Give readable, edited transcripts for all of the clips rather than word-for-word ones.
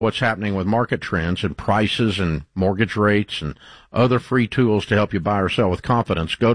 what's happening with market trends and prices and mortgage rates and other free tools to help you buy or sell with confidence, go to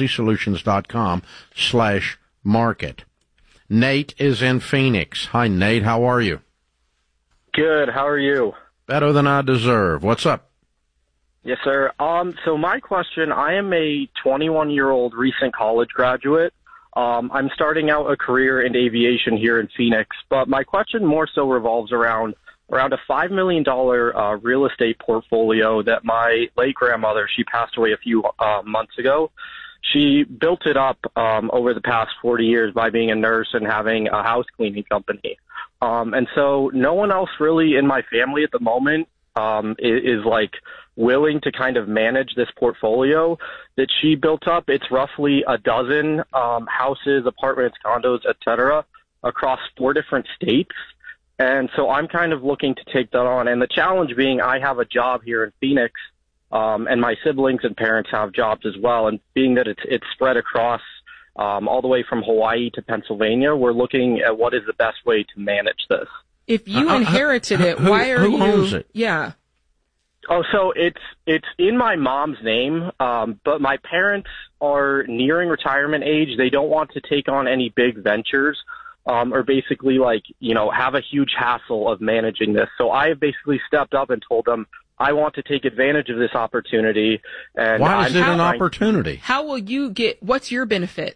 RamseySolutions.com/market. Nate is in Phoenix. Hi, Nate. How are you? Good. How are you? Better than I deserve. What's up? Yes, sir. So my question, I am a 21-year-old recent college graduate. I'm starting out a career in aviation here in Phoenix, but my question more so revolves around a $5 million real estate portfolio that my late grandmother, she passed away a few months ago. She built it up over the past 40 years by being a nurse and having a house cleaning company. And so no one else really in my family at the moment is like willing to kind of manage this portfolio that she built up. It's roughly a dozen houses, apartments, condos, etc., across 4 different states. And so I'm kind of looking to take that on. And the challenge being I have a job here in Phoenix, and my siblings and parents have jobs as well. And being that it's spread across all the way from Hawaii to Pennsylvania, we're looking at what is the best way to manage this. If you inherited it, why are you? Who owns it? Yeah. Oh, so it's in my mom's name, but my parents are nearing retirement age. They don't want to take on any big ventures, or basically have a huge hassle of managing this. So I have basically stepped up and told them I want to take advantage of this opportunity. And why is it an opportunity? How will you get? What's your benefit?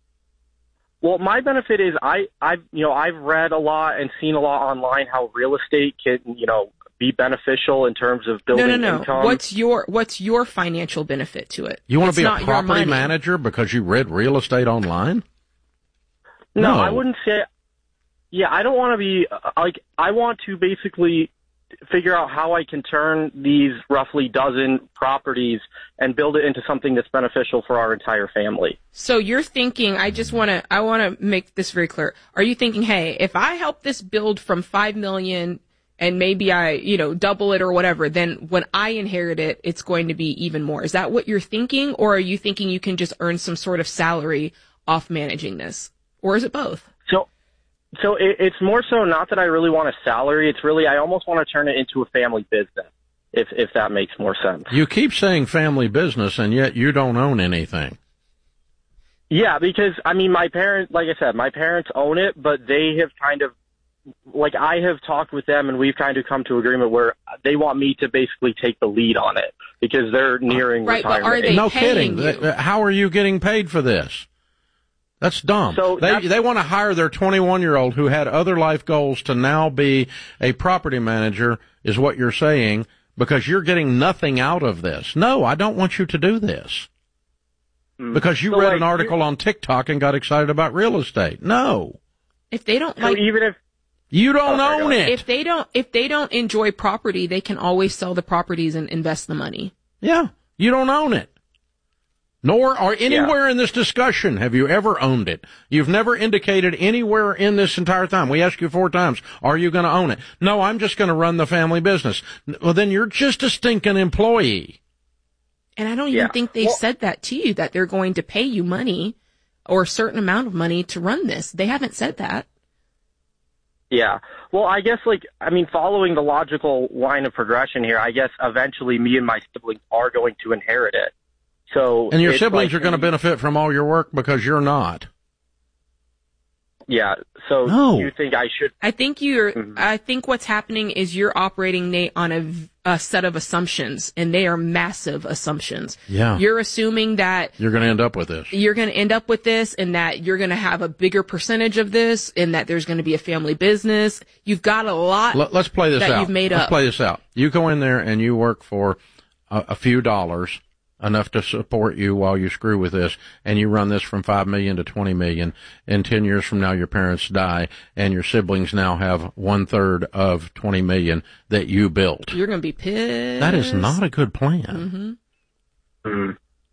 Well, my benefit is I've read a lot and seen a lot online how real estate can, be beneficial in terms of building income. What's your financial benefit to it? You want to be a property manager because you read real estate online? No, I wouldn't say. Yeah, I don't want to be I want to basically figure out how I can turn these roughly dozen properties and build it into something that's beneficial for our entire family. So you're thinking, I want to make this very clear. Are you thinking, hey, if I help this build from 5 million and maybe I, double it or whatever, then when I inherit it, it's going to be even more. Is that what you're thinking? Or are you thinking you can just earn some sort of salary off managing this? Or is it both? So it's more so not that I really want a salary. It's really I almost want to turn it into a family business, if that makes more sense. You keep saying family business, and yet you don't own anything. Yeah, because, my parents, like I said, my parents own it, but they have kind of, I have talked with them, and we've kind of come to agreement where they want me to basically take the lead on it because they're nearing retirement. But are they no paying kidding. You? How are you getting paid for this? That's dumb. So they want to hire their 21-year-old who had other life goals to now be a property manager, is what you're saying, because you're getting nothing out of this. No, I don't want you to do this. Because you read an article on TikTok and got excited about real estate. No. If they don't even if you don't own it. If they don't enjoy property, they can always sell the properties and invest the money. Yeah. You don't own it. Nor or anywhere in this discussion have you ever owned it. You've never indicated anywhere in this entire time. We asked you 4 times, are you going to own it? No, I'm just going to run the family business. Well, then you're just a stinking employee. And I don't even think they've said that to you, that they're going to pay you money or a certain amount of money to run this. They haven't said that. Yeah. Well, I guess, following the logical line of progression here, I guess eventually me and my siblings are going to inherit it. And your siblings are going to benefit from all your work because you're not. Yeah. So no. You think I should? I think I think what's happening is you're operating, Nate, on a set of assumptions, and they are massive assumptions. Yeah. You're assuming that you're going to end up with this. You're going to end up with this, and that you're going to have a bigger percentage of this, and that there's going to be a family business. You've got a lot. Let's play this that out. You've made Let's up. play this out. You go in there and you work for a few dollars, enough to support you while you screw with this, and you run this from 5 million to 20 million, and 10 years from now your parents die, and your siblings now have 1/3 of 20 million that you built. You're going to be pissed. That is not a good plan. Mm-hmm. Mm.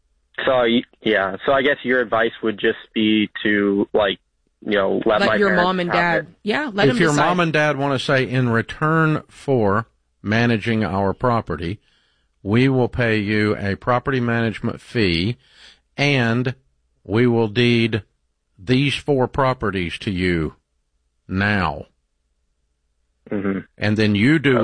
So I guess your advice would just be to, let your mom and dad. Yeah, let them decide. If your mom and dad want to say, in return for managing our property, we will pay you a property management fee, and we will deed these 4 properties to you now. Mm-hmm. And then you do